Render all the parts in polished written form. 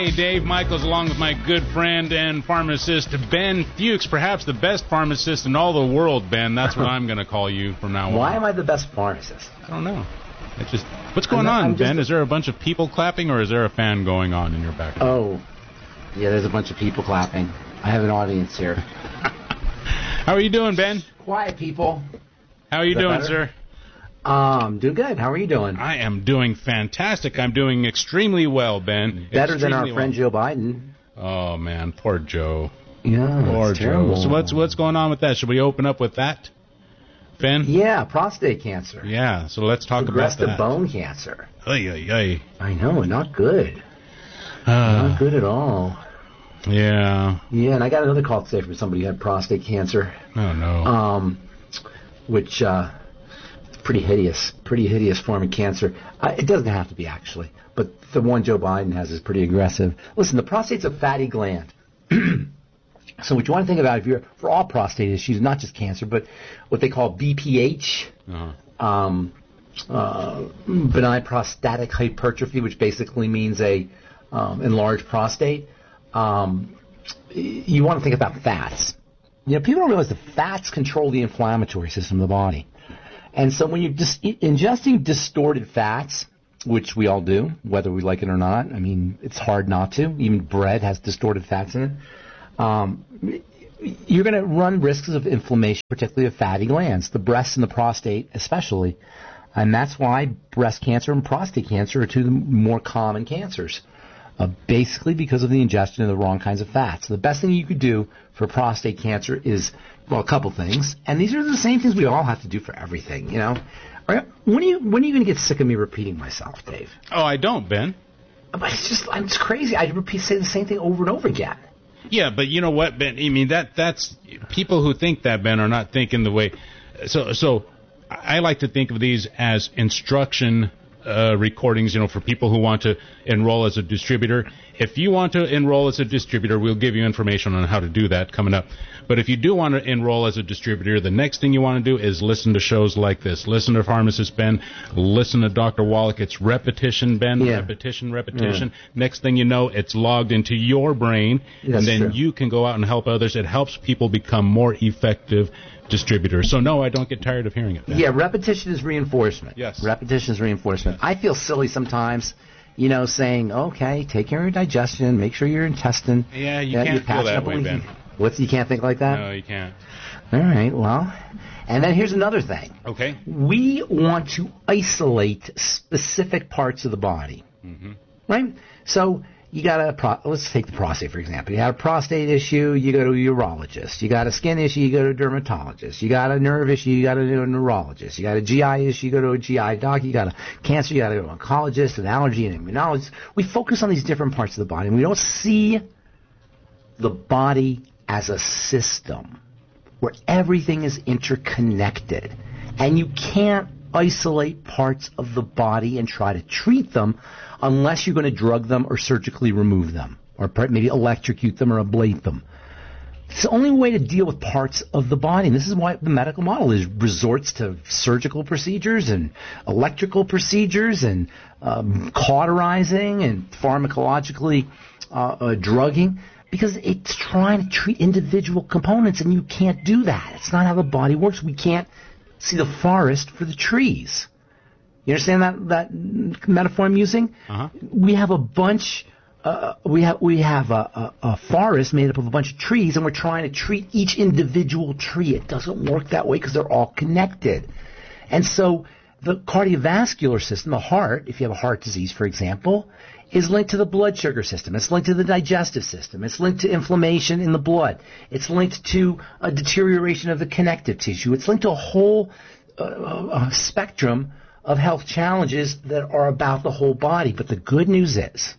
Hey, Dave Michaels, along with my good friend and pharmacist, Ben Fuchs, perhaps the best pharmacist in all the world, Ben. That's what I'm going to call you from now on. Why am I the best pharmacist? I don't know. What's going on, Ben? Is there a bunch of people clapping, or is there a fan going on in your background? Oh, yeah, there's a bunch of people clapping. I have an audience here. How are you doing, Ben? Quiet, people. How are you doing, better? sir? Doing good. How are you doing? I am doing fantastic. I'm doing extremely well, Ben. Better than our friend Joe Biden. Oh, man, poor Joe. Yeah, poor Joe. So what's going on with that? Should we open up with that, Ben? Yeah, prostate cancer. Yeah, so let's talk about that. Progressive bone cancer. Ay, ay, ay. I know, not good. Not good at all. Yeah. Yeah, and I got another call today from somebody who had prostate cancer. Oh, no. Which, pretty hideous form of cancer. It doesn't have to be, actually, but the one Joe Biden has is pretty aggressive. Listen, the prostate's a fatty gland. So what you want to think about for all prostate issues, not just cancer, but what they call BPH, benign prostatic hypertrophy, which basically means a enlarged prostate. You want to think about fats. You know, people don't realize the fats control the inflammatory system of the body. And so when you're ingesting distorted fats, which we all do, whether we like it or not, I mean, it's hard not to. Even bread has distorted fats in it. You're going to run risks of inflammation, particularly of fatty glands, the breast and the prostate especially. And that's why breast cancer and prostate cancer are two of the more common cancers, basically because of the ingestion of the wrong kinds of fats. So the best thing you could do for prostate cancer is, well, a couple things. And these are the same things we all have to do for everything, you know. When are you going to get sick of me repeating myself, Dave? Oh, I don't, Ben. But it's crazy. I say the same thing over and over again. Yeah, but you know what, Ben? I mean, that's people who think that, Ben, are not thinking the way. So I like to think of these as instruction recordings, you know, for people who want to enroll as a distributor. If you want to enroll as a distributor, we'll give you information on how to do that coming up. But if you do want to enroll as a distributor, the next thing you want to do is listen to shows like this. Listen to Pharmacist Ben. Listen to Dr. Wallach. It's repetition, Ben. Yeah. Repetition. Yeah. Next thing you know, it's logged into your brain, and then you can go out and help others. It helps people become more effective distributors. So, no, I don't get tired of hearing it, Ben. Yeah, repetition is reinforcement. Yes. Repetition is reinforcement. I feel silly sometimes, you know, saying, okay, take care of your digestion, make sure your intestine. Yeah, you can't feel that way, Ben. You can't think like that? No, you can't. All right, well, and then here's another thing. Okay. We want to isolate specific parts of the body, right? So you got let's take the prostate, for example. You have a prostate issue, you go to a urologist. You got a skin issue, you go to a dermatologist. You got a nerve issue, you got to go to a neurologist. You got a GI issue, you go to a GI doc. You got a cancer, you got to go to an oncologist, an allergy, and immunologist. We focus on these different parts of the body, and we don't see the body as a system where everything is interconnected. And you can't isolate parts of the body and try to treat them unless you're going to drug them or surgically remove them, or maybe electrocute them or ablate them. It's the only way to deal with parts of the body, and this is why the medical model resorts to surgical procedures and electrical procedures and cauterizing and pharmacologically drugging, because it's trying to treat individual components, and you can't do that. It's not how the body works. We can't see the forest for the trees. You understand that metaphor I'm using? We have a bunch. We have a forest made up of a bunch of trees, and we're trying to treat each individual tree. It doesn't work that way because they're all connected. And so the cardiovascular system, the heart, if you have a heart disease, for example, is linked to the blood sugar system. It's linked to the digestive system. It's linked to inflammation in the blood. It's linked to a deterioration of the connective tissue. It's linked to a whole spectrum of health challenges that are about the whole body. But the good news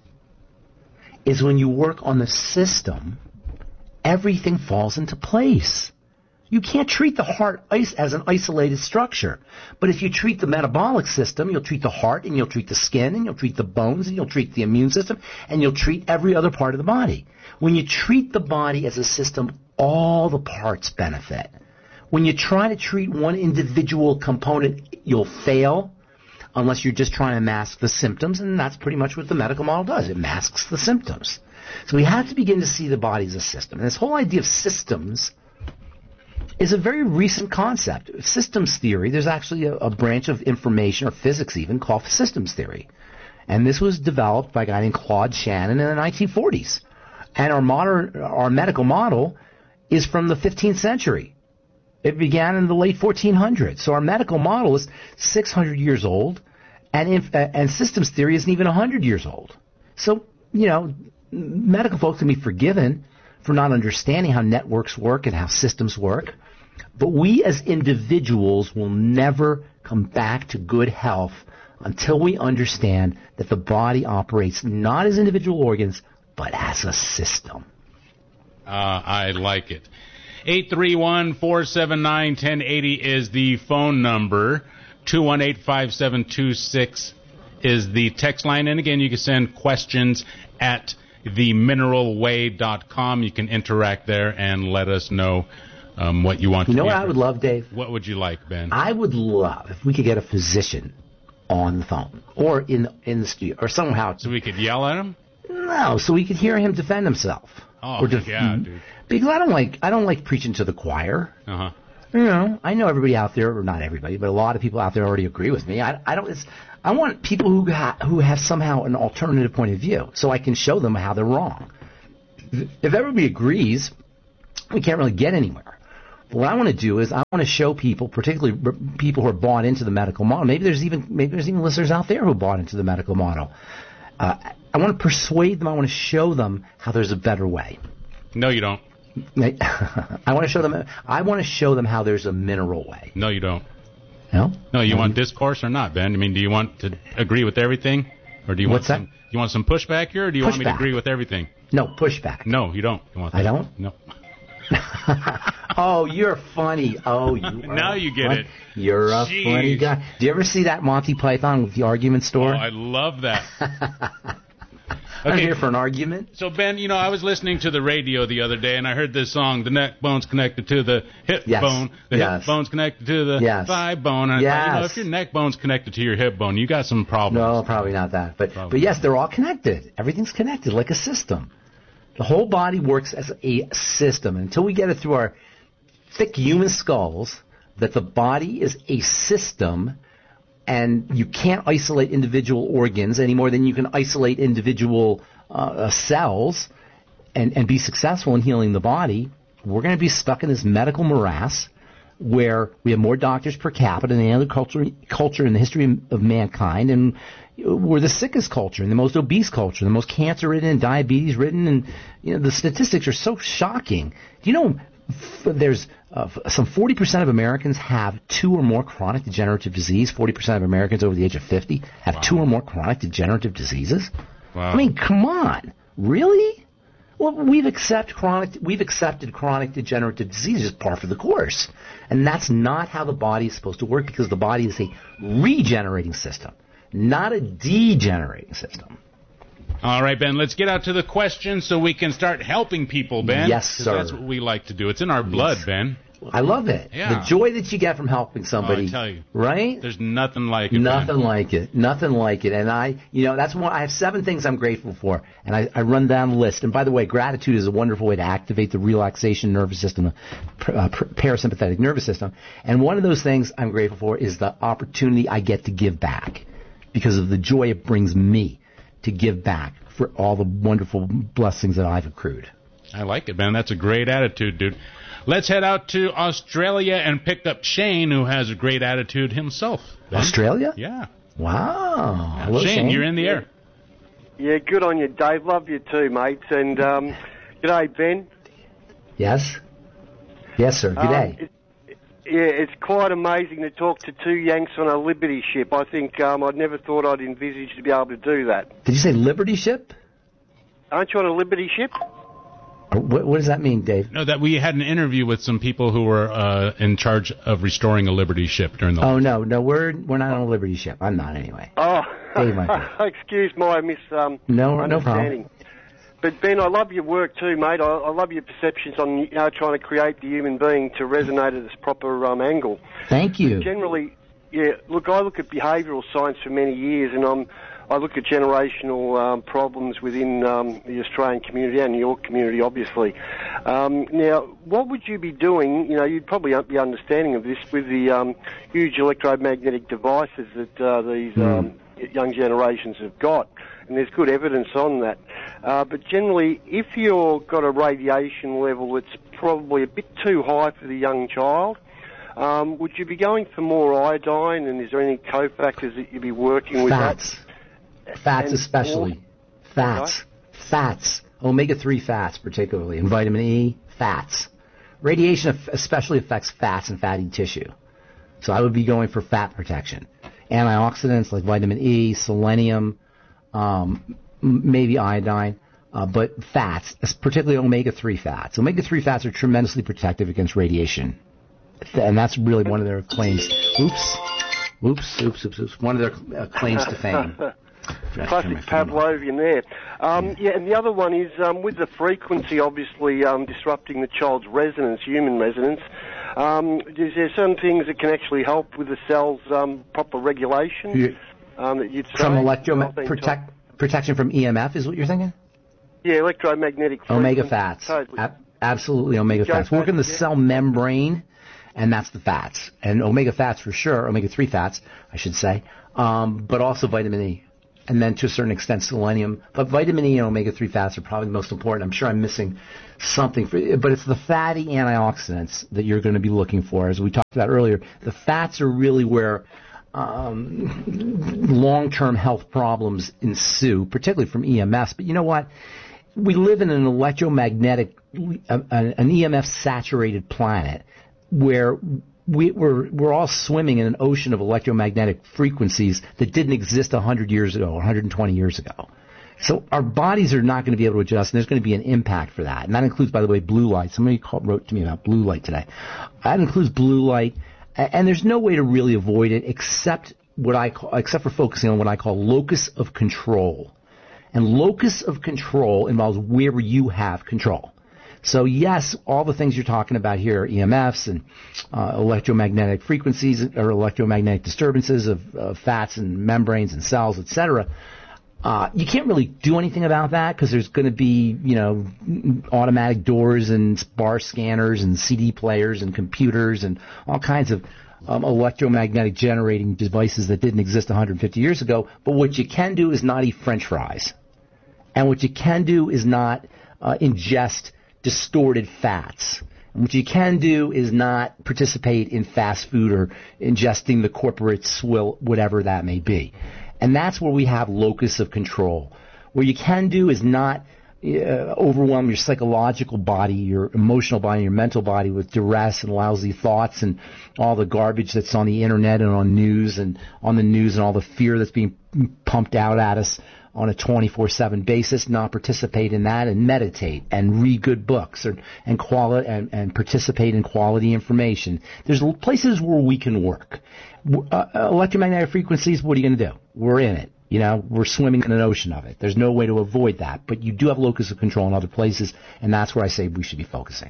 is when you work on the system, everything falls into place. You can't treat the heart as an isolated structure. But if you treat the metabolic system, you'll treat the heart, and you'll treat the skin, and you'll treat the bones, and you'll treat the immune system, and you'll treat every other part of the body. When you treat the body as a system, all the parts benefit. When you try to treat one individual component, you'll fail. unless you're just trying to mask the symptoms, and that's pretty much what the medical model does. It masks the symptoms. So we have to begin to see the body as a system. And this whole idea of systems is a very recent concept. Systems theory, there's actually a branch of information, or physics even, called systems theory. And this was developed by a guy named Claude Shannon in the 1940s. And our medical model is from the 15th century. It began in the late 1400s. So our medical model is 600 years old, and systems theory isn't even 100 years old. So, medical folks can be forgiven for not understanding how networks work and how systems work. But we as individuals will never come back to good health until we understand that the body operates not as individual organs, but as a system. I like it. 831-479-1080 is the phone number. 218-5726 is the text line. And again, you can send questions at themineralway.com. You can interact there and let us know what you want to hear. You know what I would love, Dave? What would you like, Ben? I would love if we could get a physician on the phone or in the studio or somehow. So we could yell at him? No, so we could hear him defend himself. Oh, yeah, dude. Because I don't like preaching to the choir. Uh-huh. I know everybody out there, or not everybody, but a lot of people out there already agree with me. I want people who have somehow an alternative point of view, so I can show them how they're wrong. If everybody agrees, we can't really get anywhere. But what I want to do is I want to show people, particularly people who are bought into the medical model. Maybe there's even listeners out there who bought into the medical model. I want to persuade them. I want to show them how there's a better way. No, you don't. I want to show them how there's a mineral way. No, you don't. No? No, you want discourse or not, Ben? I mean, do you want to agree with everything? Or do you want some pushback here, or do you want me to agree with everything? No, pushback. No, you don't. You want that? I don't? No. Oh, you're funny. Oh, you are. Now you get it. You're a funny guy. Do you ever see that Monty Python with the argument store? Oh, I love that. I'm here for an argument. So, Ben, I was listening to the radio the other day, and I heard this song, the neck bone's connected to the hip bone, the hip bone's connected to the thigh bone. And I thought, if your neck bone's connected to your hip bone, you got some problems. No, probably not that. But yes, they're all connected. Everything's connected like a system. The whole body works as a system. Until we get it through our thick human skulls that the body is a system, and you can't isolate individual organs any more than you can isolate individual cells and be successful in healing the body, we're going to be stuck in this medical morass where we have more doctors per capita than any other culture in the history of mankind, and we're the sickest culture and the most obese culture, the most cancer-ridden and diabetes-ridden, and the statistics are so shocking. Do you know there's some 40% of Americans have 2 or more chronic degenerative disease. 40% of Americans over the age of 50 have 2 or more chronic degenerative diseases. Wow. I mean, come on. Really? Well, we've accepted chronic degenerative disease as par for the course. And that's not how the body is supposed to work, because the body is a regenerating system, not a degenerating system. All right, Ben, let's get out to the questions so we can start helping people, Ben. Yes, sir. That's what we like to do. It's in our blood, Ben. I love it. Yeah. The joy that you get from helping somebody. I tell you. Right? There's nothing like it. Nothing like it. Nothing like it. And that's one. I have 7 things I'm grateful for, and I run down the list. And by the way, gratitude is a wonderful way to activate the relaxation nervous system, parasympathetic nervous system. And one of those things I'm grateful for is the opportunity I get to give back, because of the joy it brings me to give back for all the wonderful blessings that I've accrued. I like it, Ben. That's a great attitude, dude. Let's head out to Australia and pick up Shane, who has a great attitude himself. Ben? Australia? Yeah. Wow. Hello, Shane, you're in the air. Yeah, good on you, Dave. Love you too, mate. And g'day, Ben. Yes? Yes, sir. G'day. It's quite amazing to talk to 2 Yanks on a Liberty ship. I think I'd never thought I'd envisage to be able to do that. Did you say Liberty ship? Aren't you on a Liberty ship? What does that mean, Dave? No, that we had an interview with some people who were in charge of restoring a Liberty ship during the... Oh, no, we're not on a Liberty ship. I'm not, anyway. Oh, Dave might be. Excuse my No problem. But, Ben, I love your work too, mate. I love your perceptions on trying to create the human being to resonate at its proper angle. Thank you. But generally, Yeah, look, I look at behavioural science for many years, and I look at generational problems within the Australian community and your community, obviously. Now, what would you be doing? You know, you'd probably be understanding of this with the huge electromagnetic devices that these young generations have got, and there's good evidence on that. But generally, if you've got a radiation level that's probably a bit too high for the young child, would you be going for more iodine, and is there any cofactors that you'd be working with? Fats especially. Fats. Omega-3 fats particularly, and vitamin E, fats. Radiation especially affects fats and fatty tissue. So I would be going for fat protection. Antioxidants like vitamin E, selenium, maybe iodine, but fats, particularly omega-3 fats. Omega-3 fats are tremendously protective against radiation. And that's really one of their claims. Oops. One of their claims to fame. Classic Pavlovian there. Yeah, and the other one is with the frequency obviously disrupting the child's resonance, human resonance. Is there some things that can actually help with the cell's proper regulation? That you'd say? From protection from EMF is what you're thinking? Yeah, electromagnetic frequency. Omega fats. Totally. Absolutely, omega fats. Work in the cell membrane, and that's the fats. And omega fats for sure, omega-3 fats, I should say, but also vitamin E. And then to a certain extent selenium. But vitamin E and omega-3 fats are probably the most important. I'm sure I'm missing something. But it's the fatty antioxidants that you're going to be looking for. As we talked about earlier, the fats are really where long-term health problems ensue, particularly from EMS. But you know what? We live in an electromagnetic, an EMF-saturated planet where we're all swimming in an ocean of electromagnetic frequencies that didn't exist 100 years ago or 120 years ago. So our bodies are not going to be able to adjust, and there's going to be an impact for that. And that includes, by the way, blue light. Somebody wrote to me about blue light today. That includes blue light, and there's no way to really avoid it except for focusing on what I call locus of control. And locus of control involves where you have control. So yes, all the things you're talking about here, EMFs and electromagnetic frequencies or electromagnetic disturbances of fats and membranes and cells, etc. You can't really do anything about that because there's going to be, automatic doors and bar scanners and CD players and computers and all kinds of electromagnetic generating devices that didn't exist 150 years ago. But what you can do is not eat French fries. And what you can do is not ingest distorted fats. And what you can do is not participate in fast food or ingesting the corporate swill, whatever that may be. And that's where we have locus of control. What you can do is not overwhelm your psychological body, your emotional body, your mental body with duress and lousy thoughts and all the garbage that's on the internet and on the news and all the fear that's being pumped out at us on a 24/7 basis. Not participate in that and meditate and read good books and participate in quality information. There's places where we can work. Electromagnetic frequencies, what are you going to do? We're in it. We're swimming in an ocean of it. There's no way to avoid that. But you do have locus of control in other places, and that's where I say we should be focusing.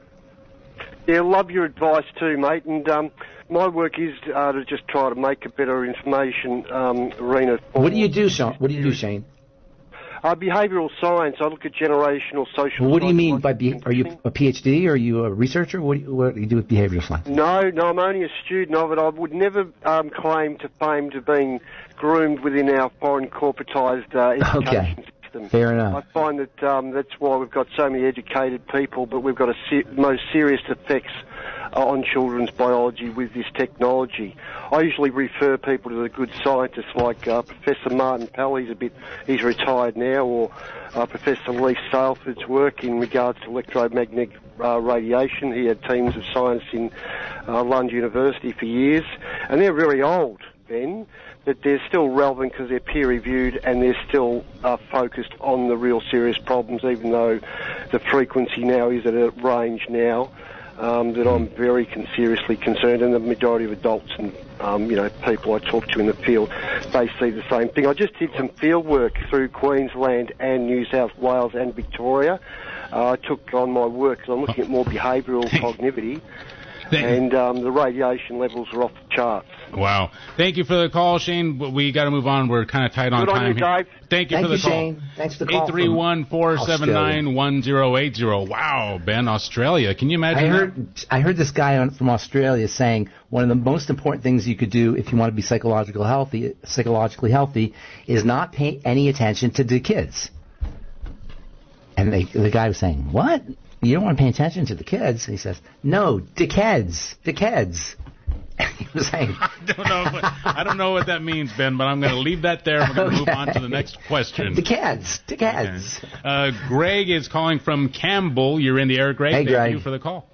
Yeah, love your advice too, mate. And my work is to just try to make a better information arena. What do you do, Shane? Behavioural science. I look at generational social. Well, what do you mean by are you a PhD? Are you a researcher? What do you do with behavioural science? No, I'm only a student of it. I would never claim to fame to being groomed within our foreign corporatised education system. Fair enough. I find that that's why we've got so many educated people, but we've got most serious effects on children's biology with this technology. I usually refer people to the good scientists like Professor Martin Pell, he's retired now, or Professor Lee Salford's work in regards to electromagnetic radiation. He had teams of science in Lund University for years, and they're very old, Ben, but they're still relevant because they're peer-reviewed and they're still focused on the real serious problems, even though the frequency now is at a range now that I'm very seriously concerned, and the majority of adults and people I talk to in the field, they see the same thing. I just did some field work through Queensland and New South Wales and Victoria. I took on my work because I'm looking at more behavioural cognitivity. and the radiation levels are off the charts. Wow. Thank you for the call, Shane. We got to move on. We're kind of tight on time Good on you, Dave. Thank you for the call. Shane. Thanks for the call. 831-479-1080. Wow, Ben, Australia. Can you imagine I heard this guy from Australia saying one of the most important things you could do if you want to be psychologically healthy is not pay any attention to the kids. And the guy was saying, what? You don't want to pay attention to the kids? And he says, no, dickheads. He was saying, I don't know what that means, Ben, but I'm going to leave that there. We're going to move on to the next question. Dickheads. Okay. Greg is calling from Campbell. You're in the air, Greg. Hey, Greg. Thank you for the call.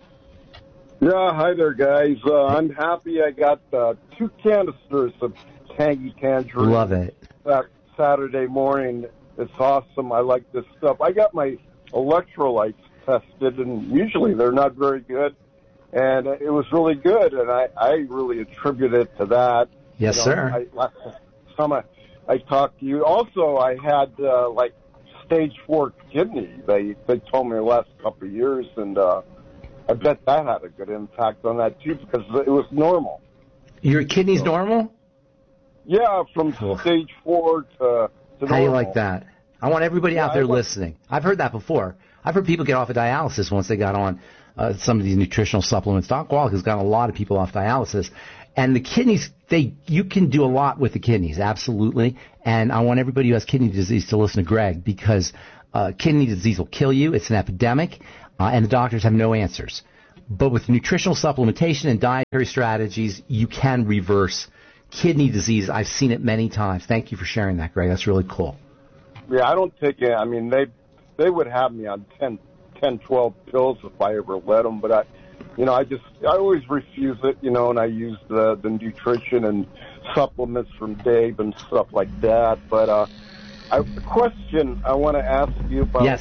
Yeah, hi there, guys. I'm happy I got 2 canisters of Tangy Tangerine. Love it. That Saturday morning. It's awesome. I like this stuff. I got my electrolytes tested, and usually they're not very good. And it was really good, and I really attribute it to that. Yes, sir. Last time I talked to you. Also, I had, stage 4 kidney. They told me the last couple of years, and I bet that had a good impact on that, too, because it was normal. Your kidney's normal? Yeah, from stage 4 to normal. How do you like that? I want everybody out there listening. I've heard that before. I've heard people get off of dialysis once they got on some of these nutritional supplements. Doc Wallach has got a lot of people off dialysis. And the kidneys, you can do a lot with the kidneys, absolutely. And I want everybody who has kidney disease to listen to Greg, because kidney disease will kill you. It's an epidemic, and the doctors have no answers. But with nutritional supplementation and dietary strategies, you can reverse kidney disease. I've seen it many times. Thank you for sharing that, Greg. That's really cool. Yeah, I don't take it. I mean, they would have me on 10, 12 pills if I ever let them, but I always refuse it, and I use the nutrition and supplements from Dave and stuff like that. But a question I want to ask you about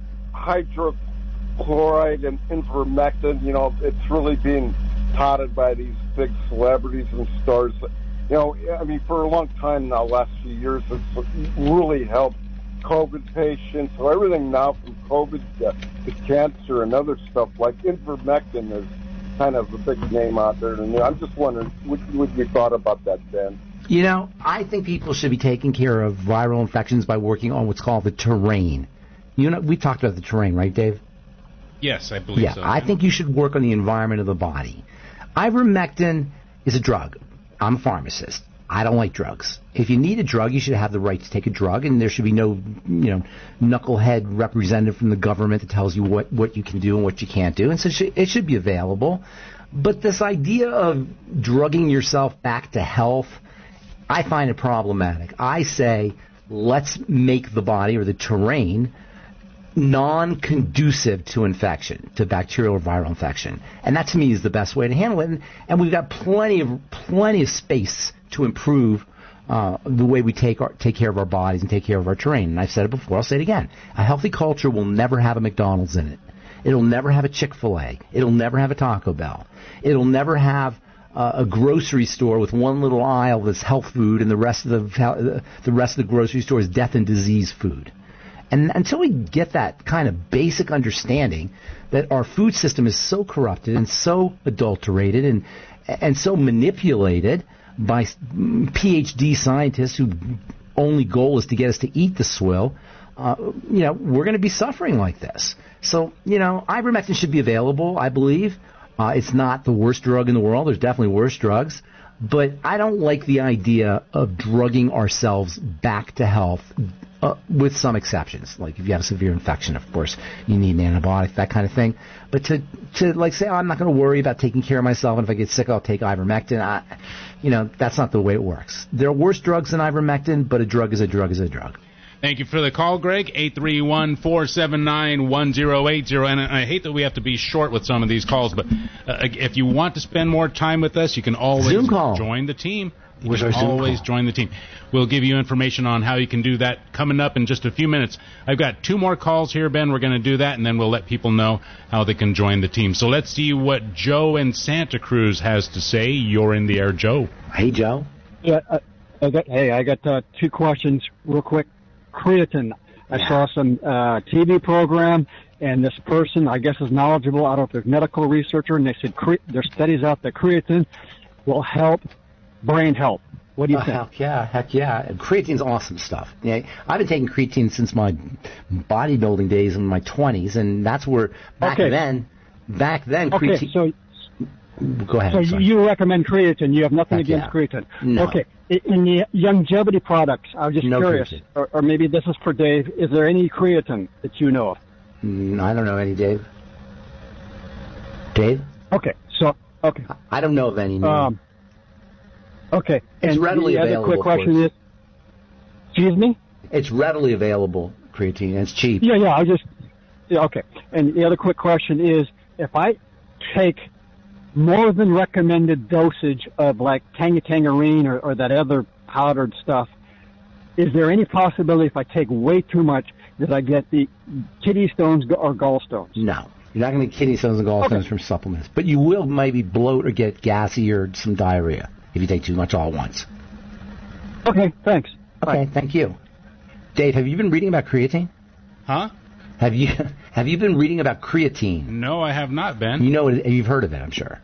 hydrochloride and ivermectin. It's really being touted by these big celebrities and stars. For a long time now, last few years, it's really helped COVID patients. So everything now from COVID to cancer and other stuff, like ivermectin is kind of a big name out there. And I'm just wondering, what you thought about that, Ben? I think people should be taking care of viral infections by working on what's called the terrain. We talked about the terrain, right, Dave? Yes, I believe so. I think you should work on the environment of the body. Ivermectin is a drug. I'm a pharmacist. I don't like drugs. If you need a drug, you should have the right to take a drug, and there should be no, knucklehead representative from the government that tells you what you can do and what you can't do. And so it should be available. But this idea of drugging yourself back to health, I find it problematic. I say, let's make the body or the terrain non-conducive to infection, to bacterial or viral infection. And that, to me, is the best way to handle it. And we've got plenty of space to improve the way we take care of our bodies and take care of our terrain. And I've said it before, I'll say it again. A healthy culture will never have a McDonald's in it. It'll never have a Chick-fil-A. It'll never have a Taco Bell. It'll never have a grocery store with one little aisle that's health food, and the rest of the grocery store is death and disease food. And until we get that kind of basic understanding that our food system is so corrupted and so adulterated and so manipulated by PhD scientists whose only goal is to get us to eat the swill, we're going to be suffering like this. So, ivermectin should be available, I believe. It's not the worst drug in the world. There's definitely worse drugs. But I don't like the idea of drugging ourselves back to health, with some exceptions. Like if you have a severe infection, of course, you need an antibiotic, that kind of thing. But to like say, I'm not going to worry about taking care of myself, and if I get sick, I'll take ivermectin. That's not the way it works. There are worse drugs than ivermectin, but a drug is a drug is a drug. Thank you for the call, Greg. 831-479-1080. And I hate that we have to be short with some of these calls, but if you want to spend more time with us, you can always join the team. You can always join the team. We'll give you information on how you can do that coming up in just a few minutes. I've got 2 more calls here, Ben. We're going to do that, and then we'll let people know how they can join the team. So let's see what Joe in Santa Cruz has to say. You're in the air, Joe. Hey, Joe. Yeah, I got 2 questions real quick. Creatine. I saw some TV program, and this person, I guess, is knowledgeable. I don't know if they're a medical researcher, and they said there's studies out that creatine will help brain health. What do you think? Heck yeah. Creatine's awesome stuff. Yeah, I've been taking creatine since my bodybuilding days in my 20s, and that's where back then, creatine... So, go ahead. So you recommend creatine. You have nothing against creatine. No. Okay. In the longevity products, I was just curious, or maybe this is for Dave, is there any creatine that you know of? I don't know any, Dave. Dave? Okay. I don't know of any. No. Okay. It's readily available. The other quick question is, excuse me? It's readily available, creatine, and it's cheap. Yeah, okay. And the other quick question is, if I take more than recommended dosage of like tangerine or that other powdered stuff, is there any possibility if I take way too much that I get the kidney stones or gallstones? No. You're not going to get kidney stones and gallstones from supplements. But you will maybe bloat or get gassy or some diarrhea if you take too much all at once. Okay, thanks. Okay, thank you. Dave, have you been reading about creatine? Huh? Have you been reading about creatine? No, I have not, Ben. You know it, you've heard of it, I'm sure.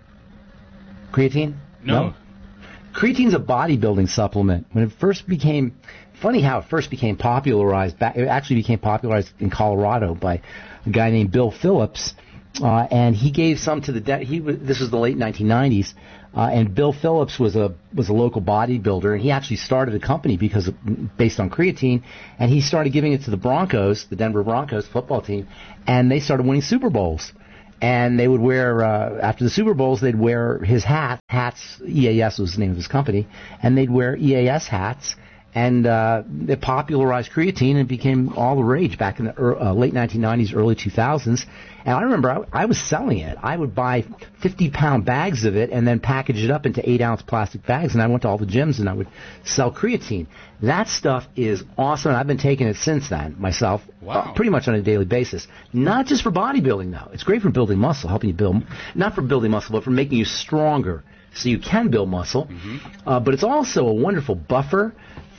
Creatine? No. Creatine's a bodybuilding supplement. When it first became... Funny how it first became popularized. It actually became popularized in Colorado by a guy named Bill Phillips, and he gave some to this was the late 1990s, and Bill Phillips was a local bodybuilder, and he actually started a company based on creatine, and he started giving it to the Broncos, the Denver Broncos football team, and they started winning Super Bowls. And they would wear, after the Super Bowls, they'd wear his hats, EAS was the name of his company, and they'd wear EAS hats. And it popularized creatine and became all the rage back in the late 1990s, early 2000s. And I remember I was selling it. I would buy 50-pound bags of it and then package it up into 8-ounce plastic bags. And I went to all the gyms and I would sell creatine. That stuff is awesome. I've been taking it since then myself, pretty much on a daily basis. Not just for bodybuilding, though. It's great for building muscle, helping you build, not for building muscle, but for making you stronger so you can build muscle. Mm-hmm. But it's also a wonderful buffer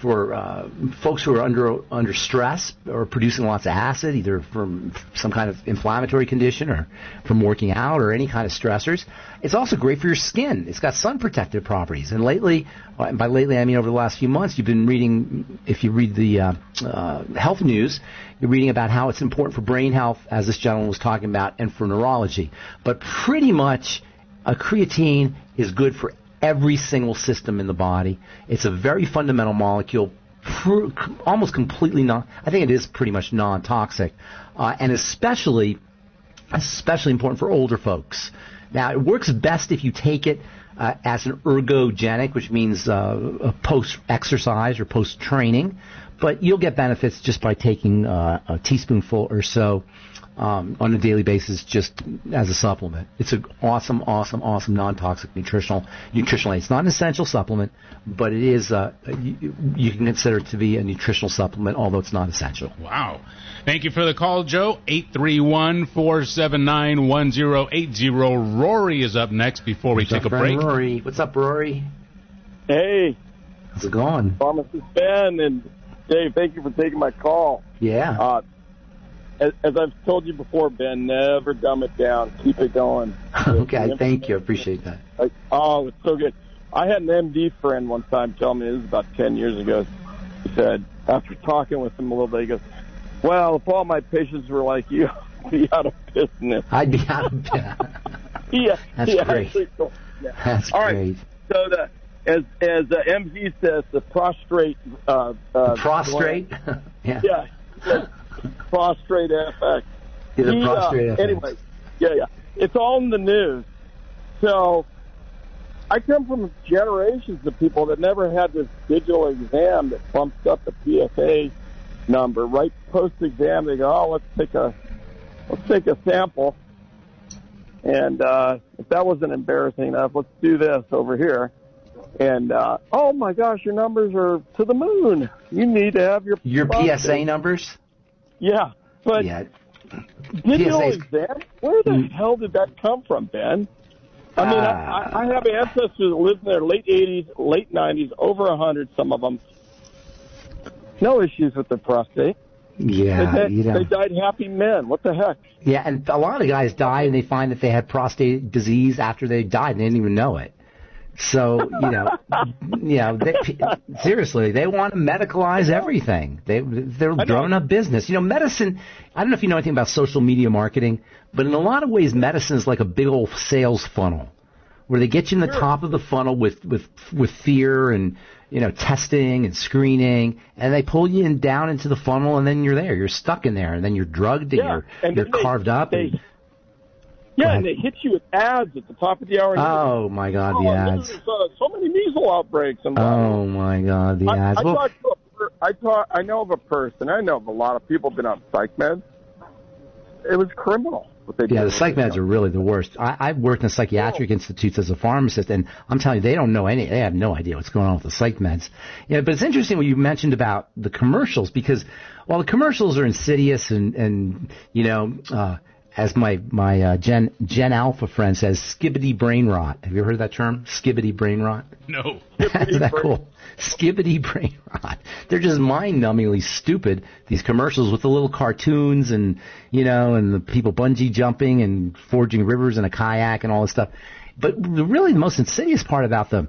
for folks who are under stress or producing lots of acid, either from some kind of inflammatory condition or from working out or any kind of stressors. It's also great for your skin. It's got sun protective properties. And lately, by lately I mean over the last few months, you've been reading, if you read the health news, you're reading about how it's important for brain health, as this gentleman was talking about, and for neurology. But pretty much a creatine is good for every single system in the body. It's a very fundamental molecule, almost completely I think it is pretty much non-toxic, and especially important for older folks. Now, it works best if you take it as an ergogenic, which means post-exercise or post-training, but you'll get benefits just by taking a teaspoonful or so on a daily basis, just as a supplement. It's an awesome non-toxic nutritional aid. It's not an essential supplement, but it is. You can consider it to be a nutritional supplement, although it's not essential. Wow! Thank you for the call, Joe. 831-479-1080. Rory is up next before we take a break. Rory, what's up, Rory? Hey, how's it going? Pharmacist Ben and Dave, thank you for taking my call. Yeah. As I've told you before, Ben, never dumb it down. Keep it going. Okay, thank you. I appreciate that. It's so good. I had an MD friend one time tell me, this was about 10 years ago, he said, after talking with him a little bit, he goes, well, if all my patients were like you, I'd be out of business. I'd be out of business. That's great. That's great. So as MD says, the prostrate... prostrate? Yeah. Prostrate FX. FX. Anyway, yeah. It's all in the news. So I come from generations of people that never had this digital exam that bumps up the PSA number. Right post-exam, they go, let's take a sample. And if that wasn't embarrassing enough, let's do this over here. And, oh my gosh, your numbers are to the moon. You need to have your PSA numbers? Yeah, but digital exam, where the hell did that come from, Ben? I mean, I have ancestors that lived in their late 80s, late 90s, over 100, some of them. No issues with the prostate. Yeah, they died happy men. What the heck? Yeah, and a lot of guys die and they find that they had prostate disease after they died and they didn't even know it. So, seriously, they want to medicalize everything. They're growing up business. Medicine, I don't know if you know anything about social media marketing, but in a lot of ways, medicine is like a big old sales funnel where they get you in the top of the funnel with fear and, testing and screening, and they pull you down into the funnel, and then you're there. You're stuck in there, and then you're drugged and you're carved up. And they hit you with ads at the top of the hour. Oh, my God, the ads. There's so many measles outbreaks. Oh, my God, the ads. I know of a person. I know of a lot of people have been on psych meds. It was criminal. The psych meds are really the worst. I've worked in psychiatric institutes as a pharmacist, and I'm telling you, they have no idea what's going on with the psych meds. But it's interesting what you mentioned about the commercials, because while the commercials are insidious and as my Gen Alpha friend says, skibbity brain rot. Have you ever heard that term? Skibbity brain rot? No. Isn't that cool? Skibbity brain rot. They're just mind-numbingly stupid, these commercials with the little cartoons and the people bungee jumping and forging rivers in a kayak and all this stuff. But really the most insidious part about the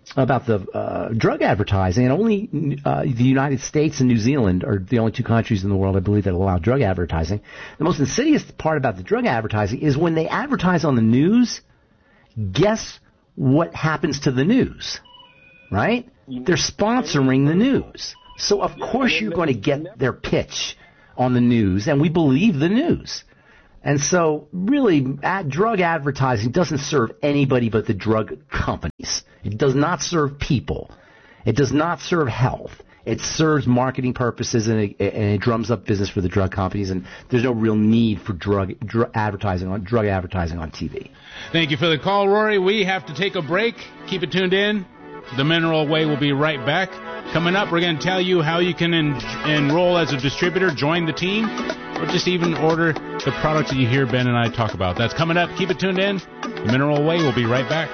drug advertising, and only the United States and New Zealand are the only two countries in the world, I believe, that allow drug advertising. The most insidious part about the drug advertising is when they advertise on the news, guess what happens to the news, right? They're sponsoring the news. So, of course, you're going to get their pitch on the news, and we believe the news. And so, really, drug advertising doesn't serve anybody but the drug companies. It does not serve people. It does not serve health. It serves marketing purposes, and it drums up business for the drug companies. And there's no real need for drug advertising on TV. Thank you for the call, Rory. We have to take a break. Keep it tuned in. The Mineral Way will be right back. Coming up, we're going to tell you how you can enroll as a distributor, join the team, or just even order the products that you hear Ben and I talk about. That's coming up. Keep it tuned in. The Mineral Way will be right back.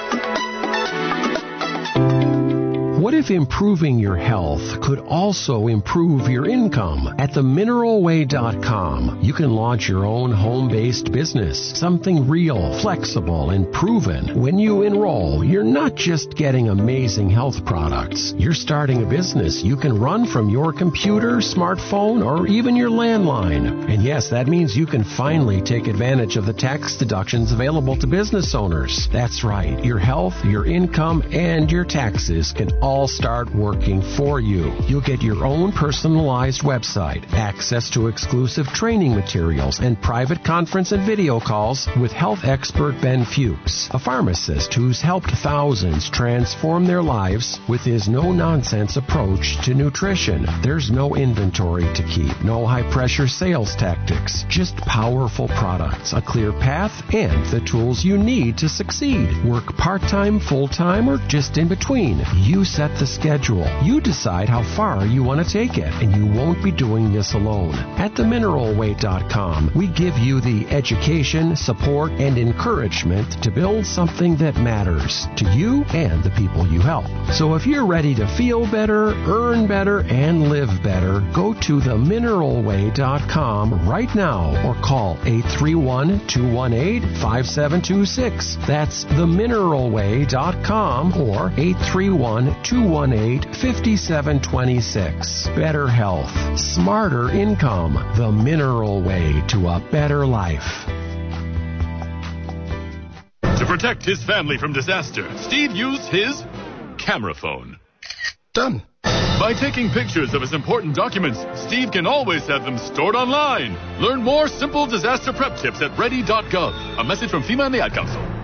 What if improving your health could also improve your income? At themineralway.com, you can launch your own home-based business, something real, flexible, and proven. When you enroll, you're not just getting amazing health products. You're starting a business you can run from your computer, smartphone, or even your landline. And yes, that means you can finally take advantage of the tax deductions available to business owners. That's right. Your health, your income, and your taxes can all start working for you. You'll get your own personalized website, access to exclusive training materials, and private conference and video calls with health expert Ben Fuchs, a pharmacist who's helped thousands transform their lives with his no-nonsense approach to nutrition. There's no inventory to keep, no high-pressure sales tactics, just powerful products, a clear path, and the tools you need to succeed. Work part-time, full-time, or just in between. You set the schedule. You decide how far you want to take it, and you won't be doing this alone. At themineralway.com, we give you the education, support, and encouragement to build something that matters to you and the people you help. So if you're ready to feel better, earn better, and live better, go to themineralway.com right now or call 831-218-5726. That's themineralway.com or 831-218-5726. Better health, smarter income, the Mineral Way to a better life. To protect his family from disaster, Steve used his camera phone. Done. By taking pictures of his important documents, Steve can always have them stored online. Learn more simple disaster prep tips at ready.gov. A message from FEMA and the Ad Council.